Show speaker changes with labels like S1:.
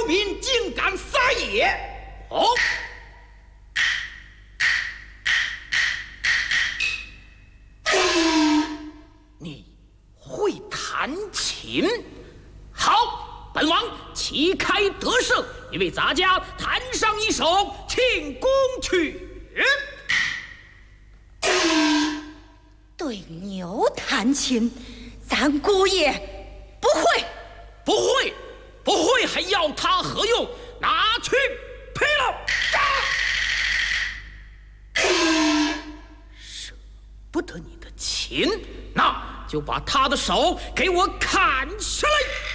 S1: 民竟敢撒野！哦，你会弹琴？好，本王旗开得胜，你为咱家弹上一首庆功曲。
S2: 对牛弹琴，咱姑爷不会。
S1: 不会，还要他何用？拿去劈了！舍不得你的琴，那就把他的手给我砍下来！